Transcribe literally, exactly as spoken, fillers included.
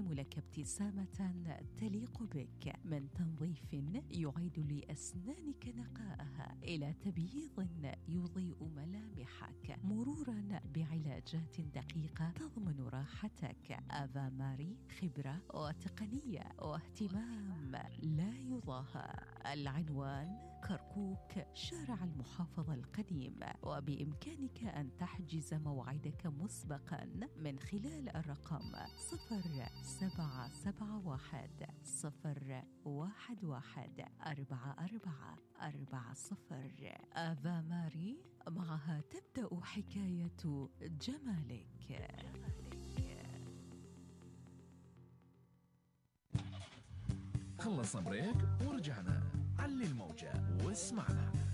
نقدم لك ابتسامة تليق بك، من تنظيف يعيد لأسنانك نقاءها إلى تبييض يضيء ملامحك، مرورا بعلاجات دقيقة تضمن راحتك. آفا ماري، خبرة وتقنية واهتمام لا يضاهى. العنوان كركوك، شارع المحافظة القديم، وبإمكانك أن تحجز موعدك مسبقا من خلال الرقم صفر سبعة سبعة واحد صفر واحد واحد أربعة أربعة أربعة صفر. آفا ماري، معها تبدأ حكاية جمالك. خلصنا بريك ورجعنا. علي الموجة واسمعنا.